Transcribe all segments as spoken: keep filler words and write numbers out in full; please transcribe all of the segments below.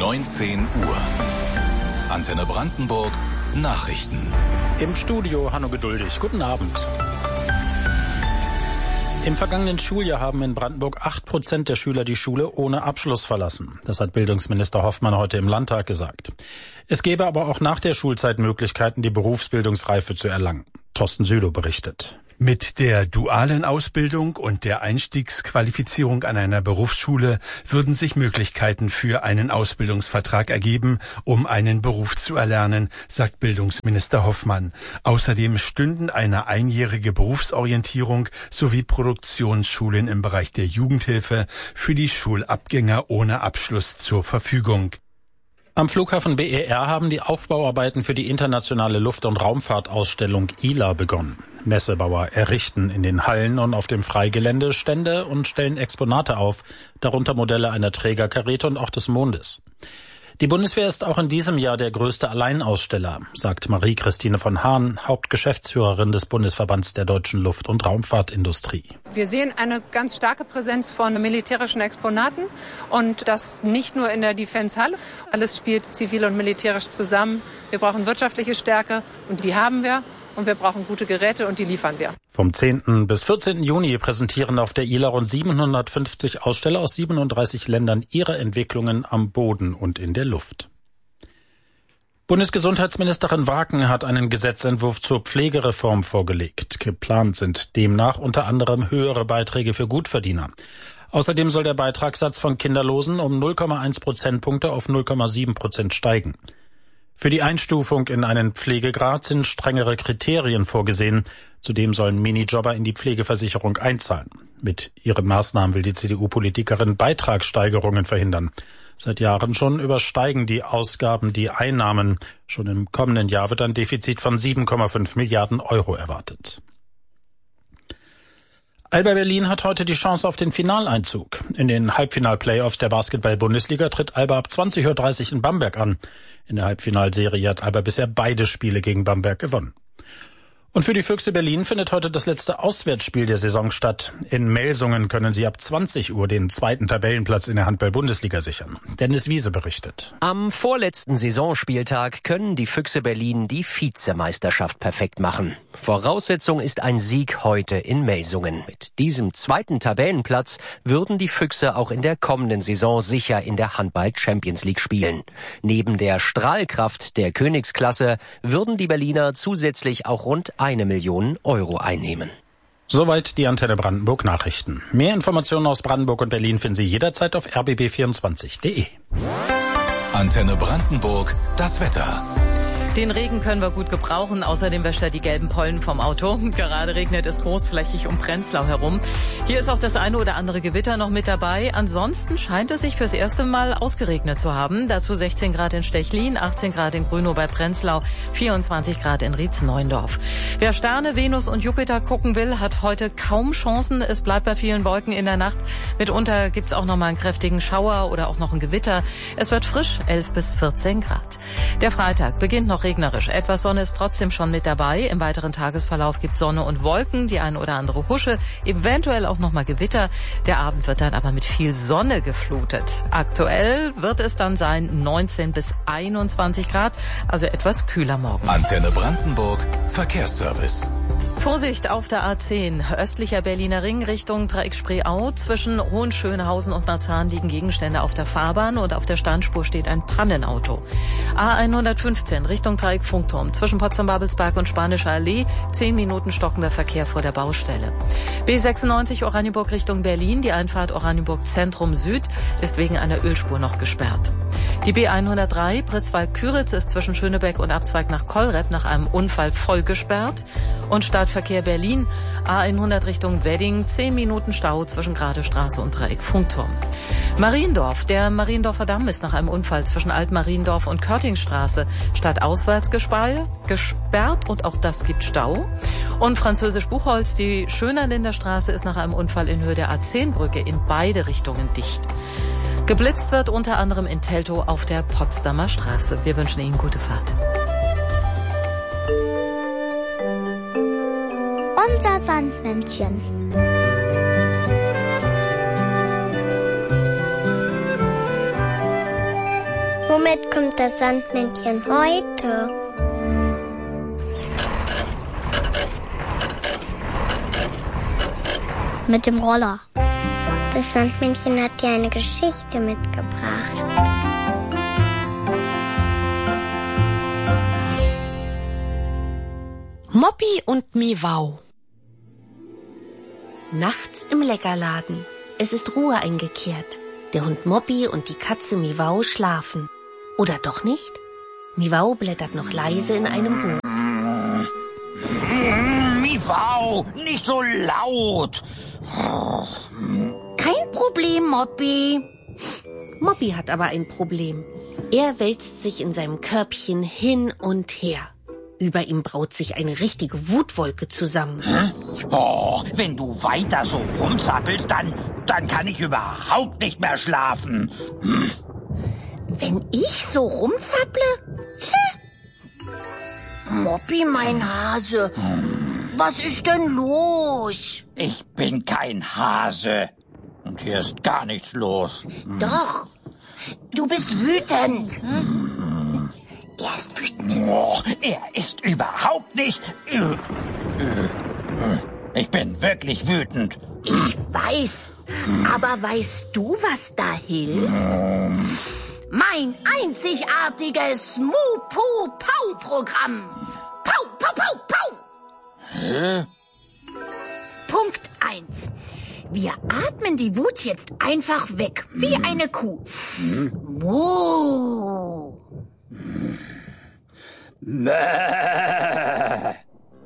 neunzehn Uhr. Antenne Brandenburg Nachrichten. Im Studio Hanno Geduldig. Guten Abend. Im vergangenen Schuljahr haben in Brandenburg acht Prozent der Schüler die Schule ohne Abschluss verlassen. Das hat Bildungsminister Hoffmann heute im Landtag gesagt. Es gäbe aber auch nach der Schulzeit Möglichkeiten, die Berufsbildungsreife zu erlangen. Thorsten Sülow berichtet. Mit der dualen Ausbildung und der Einstiegsqualifizierung an einer Berufsschule würden sich Möglichkeiten für einen Ausbildungsvertrag ergeben, um einen Beruf zu erlernen, sagt Bildungsminister Hoffmann. Außerdem stünden eine einjährige Berufsorientierung sowie Produktionsschulen im Bereich der Jugendhilfe für die Schulabgänger ohne Abschluss zur Verfügung. Am Flughafen B E R haben die Aufbauarbeiten für die internationale Luft- und Raumfahrtausstellung I L A begonnen. Messebauer errichten in den Hallen und auf dem Freigelände Stände und stellen Exponate auf, darunter Modelle einer Trägerkarete und auch des Mondes. Die Bundeswehr ist auch in diesem Jahr der größte Alleinaussteller, sagt Marie-Christine von Hahn, Hauptgeschäftsführerin des Bundesverbands der deutschen Luft- und Raumfahrtindustrie. Wir sehen eine ganz starke Präsenz von militärischen Exponaten und das nicht nur in der Defense-Halle. Alles spielt zivil und militärisch zusammen. Wir brauchen wirtschaftliche Stärke und die haben wir. Und wir brauchen gute Geräte und die liefern wir. Vom zehnten bis vierzehnten Juni präsentieren auf der I L A rund siebenhundertfünfzig Aussteller aus siebenunddreißig Ländern ihre Entwicklungen am Boden und in der Luft. Bundesgesundheitsministerin Waken hat einen Gesetzentwurf zur Pflegereform vorgelegt. Geplant sind demnach unter anderem höhere Beiträge für Gutverdiener. Außerdem soll der Beitragssatz von Kinderlosen um null Komma eins Prozentpunkte auf null Komma sieben Prozent steigen. Für die Einstufung in einen Pflegegrad sind strengere Kriterien vorgesehen. Zudem sollen Minijobber in die Pflegeversicherung einzahlen. Mit ihren Maßnahmen will die C D U-Politikerin Beitragssteigerungen verhindern. Seit Jahren schon übersteigen die Ausgaben die Einnahmen. Schon im kommenden Jahr wird ein Defizit von sieben Komma fünf Milliarden Euro erwartet. Alba Berlin hat heute die Chance auf den Finaleinzug. In den Halbfinal-Playoffs der Basketball-Bundesliga tritt Alba ab zwanzig Uhr dreißig in Bamberg an. In der Halbfinalserie hat Alba bisher beide Spiele gegen Bamberg gewonnen. Und für die Füchse Berlin findet heute das letzte Auswärtsspiel der Saison statt. In Melsungen können sie ab zwanzig Uhr den zweiten Tabellenplatz in der Handball-Bundesliga sichern. Dennis Wiese berichtet. Am vorletzten Saisonspieltag können die Füchse Berlin die Vizemeisterschaft perfekt machen. Voraussetzung ist ein Sieg heute in Melsungen. Mit diesem zweiten Tabellenplatz würden die Füchse auch in der kommenden Saison sicher in der Handball-Champions League spielen. Neben der Strahlkraft der Königsklasse würden die Berliner zusätzlich auch rund eine Million Euro einnehmen. Soweit die Antenne Brandenburg Nachrichten. Mehr Informationen aus Brandenburg und Berlin finden Sie jederzeit auf r b b vierundzwanzig punkt d e. Antenne Brandenburg, das Wetter. Den Regen können wir gut gebrauchen. Außerdem wäscht er die gelben Pollen vom Auto. Gerade regnet es großflächig um Prenzlau herum. Hier ist auch das eine oder andere Gewitter noch mit dabei. Ansonsten scheint es sich fürs erste Mal ausgeregnet zu haben. Dazu sechzehn Grad in Stechlin, achtzehn Grad in Grünow bei Prenzlau, vierundzwanzig Grad in Rietz-Neuendorf. Wer Sterne, Venus und Jupiter gucken will, hat heute kaum Chancen. Es bleibt bei vielen Wolken in der Nacht. Mitunter gibt's auch noch mal einen kräftigen Schauer oder auch noch ein Gewitter. Es wird frisch, elf bis vierzehn Grad. Der Freitag beginnt noch regnerisch. Etwas Sonne ist trotzdem schon mit dabei. Im weiteren Tagesverlauf gibt Sonne und Wolken, die eine oder andere Husche, eventuell auch noch mal Gewitter. Der Abend wird dann aber mit viel Sonne geflutet. Aktuell wird es dann sein neunzehn bis einundzwanzig Grad, also etwas kühler morgen. Antenne Brandenburg, Verkehrsservice. Vorsicht auf der A zehn, östlicher Berliner Ring Richtung Dreieck-Spreeau. Zwischen Hohenschönhausen und Marzahn liegen Gegenstände auf der Fahrbahn und auf der Standspur steht ein Pannenauto. A hundertfünfzehn Richtung Dreieck Funkturm. Zwischen Potsdam-Babelsberg und Spanischer Allee zehn Minuten stockender Verkehr vor der Baustelle. B sechsundneunzig Oranienburg Richtung Berlin. Die Einfahrt Oranienburg Zentrum Süd ist wegen einer Ölspur noch gesperrt. Die B hundertdrei Pritzwalk-Küritz ist zwischen Schönebeck und Abzweig nach Kollrep nach einem Unfall voll gesperrt. Und Startverkehr Berlin, A hundert Richtung Wedding, zehn Minuten Stau zwischen Gradestraße und Dreieck Funkturm. Mariendorf, der Mariendorfer Damm ist nach einem Unfall zwischen Alt-Mariendorf und Körtingstraße stadtauswärts gesperrt und auch das gibt Stau. Und Französisch Buchholz, die Schönerlinder Straße ist nach einem Unfall in Höhe der A zehn Brücke in beide Richtungen dicht. Geblitzt wird unter anderem in Teltow auf der Potsdamer Straße. Wir wünschen Ihnen gute Fahrt. Unser Sandmännchen. Womit kommt das Sandmännchen heute? Mit dem Roller. Das Sandmännchen hat dir eine Geschichte mitgebracht. Moppy und Miwau. Nachts im Leckerladen. Es ist Ruhe eingekehrt. Der Hund Moppy und die Katze Miwau schlafen. Oder doch nicht? Miwau blättert noch leise in einem Buch. Miwau, nicht so laut. Kein Problem, Moppy. Moppy hat aber ein Problem. Er wälzt sich in seinem Körbchen hin und her. Über ihm braut sich eine richtige Wutwolke zusammen. Hm? Oh, wenn du weiter so rumzappelst, dann, dann kann ich überhaupt nicht mehr schlafen. Hm. Wenn ich so rumzapple? Tch. Moppy, mein Hase, hm. was ist denn los? Ich bin kein Hase. Und hier ist gar nichts los. Hm. Doch, du bist wütend. Hm? Er ist wütend. Oh, er ist überhaupt nicht... Ich bin wirklich wütend. Ich weiß. Aber weißt du, was da hilft? Mein einzigartiges Mu-Pu-Pau-Programm. Pau, pau, pau, pau. Hä? Punkt eins. Wir atmen die Wut jetzt einfach weg, wie hm. eine Kuh. Hm. Mu. Ach,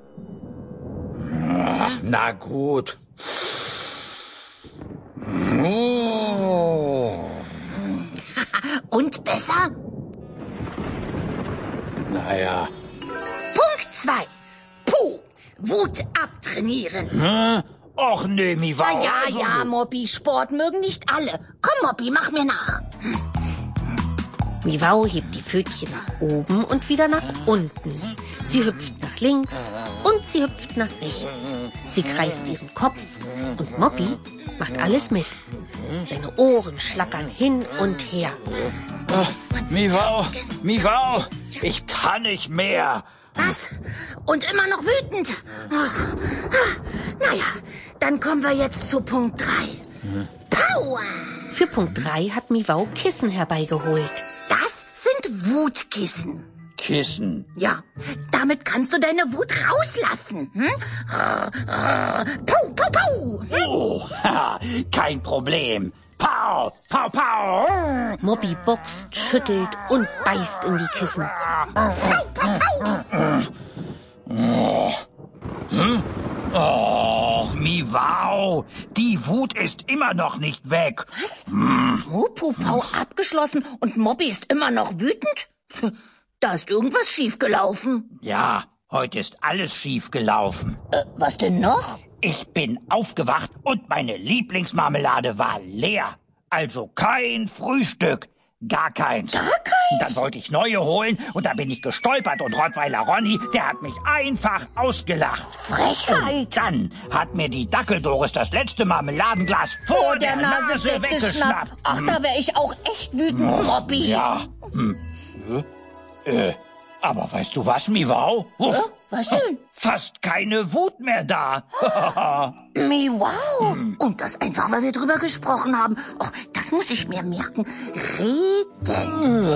na gut. Und besser? Naja. Punkt zwei. Puh. Wut abtrainieren. Hm? Och nee, Miwau. Na ja, also ja, Moppy, Sport mögen nicht alle. Komm, Moppy, mach mir nach. Miwau hebt die Pfötchen nach oben und wieder nach unten. Sie hüpft nach links und sie hüpft nach rechts. Sie kreist ihren Kopf und Moppy macht alles mit. Seine Ohren schlackern hin und her. Oh, Miwau, Miwau, ich kann nicht mehr. Was? Und immer noch wütend? Ach, naja, dann kommen wir jetzt zu Punkt drei. Power! Für Punkt drei hat Miwau Kissen herbeigeholt. Das sind Wutkissen. Kissen? Ja, damit kannst du deine Wut rauslassen. Hm? Pau, pau, pau. Oh, kein Problem. Pau, pau, pau. Moppy boxt, schüttelt und beißt in die Kissen. Pau, pau, pau. Oh. Hm? Och, Miwau, die Wut ist immer noch nicht weg. Was? Hm. Mu-Pu-Pau abgeschlossen und Moppy ist immer noch wütend? Da ist irgendwas schiefgelaufen. Ja, heute ist alles schiefgelaufen. Äh, was denn noch? Ich bin aufgewacht und meine Lieblingsmarmelade war leer. Also kein Frühstück. Gar keins. Gar keins? Dann wollte ich neue holen und da bin ich gestolpert und Rottweiler Ronny, der hat mich einfach ausgelacht. Frechheit! Und dann hat mir die Dackeldoris das letzte Marmeladenglas vor, vor der, der Nase, Nase weggeschnappt. Ach, hm. Da wäre ich auch echt wütend, hm. Moppy. Ja. Hm. Äh, aber weißt du was, Miwau? Äh, was denn? Fast keine Wut mehr da. Miwau. Hm. Und das einfach, weil wir drüber gesprochen haben. Oh, das muss ich mir merken. Reden.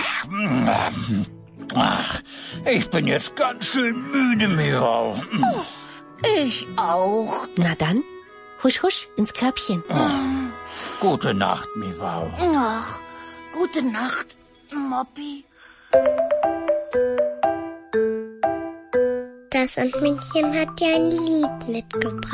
Ach, ich bin jetzt ganz schön müde, Miwau. Oh, ich auch. Na dann, husch husch ins Körbchen. Oh. Gute Nacht, Miwau. Ach, gute Nacht, Moppy. Das Sandmännchen hat dir ein Lied mitgebracht.